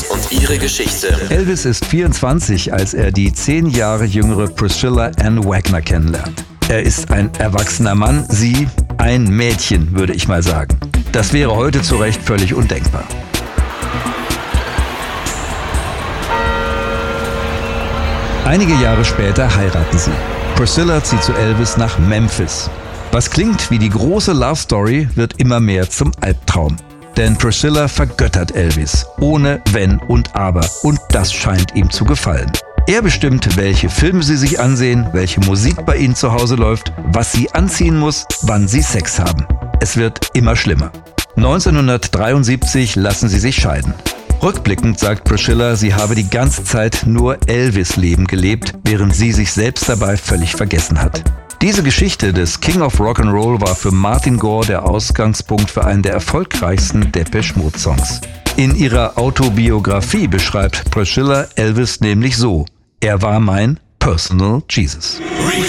und ihre Geschichte. Elvis ist 24, als er die 10 Jahre jüngere Priscilla Ann Wagner kennenlernt. Er ist ein erwachsener Mann, sie ein Mädchen, würde ich mal sagen. Das wäre heute zu Recht völlig undenkbar. Einige Jahre später heiraten sie. Priscilla zieht zu Elvis nach Memphis. Was klingt wie die große Love Story, wird immer mehr zum Albtraum. Denn Priscilla vergöttert Elvis, ohne Wenn und Aber. Und das scheint ihm zu gefallen. Er bestimmt, welche Filme sie sich ansehen, welche Musik bei ihnen zu Hause läuft, was sie anziehen muss, wann sie Sex haben. Es wird immer schlimmer. 1973 lassen sie sich scheiden. Rückblickend sagt Priscilla, sie habe die ganze Zeit nur Elvis-Leben gelebt, während sie sich selbst dabei völlig vergessen hat. Diese Geschichte des King of Rock'n'Roll war für Martin Gore der Ausgangspunkt für einen der erfolgreichsten Depeche Mode Songs. In ihrer Autobiografie beschreibt Priscilla Elvis nämlich so: Er war mein Personal Jesus.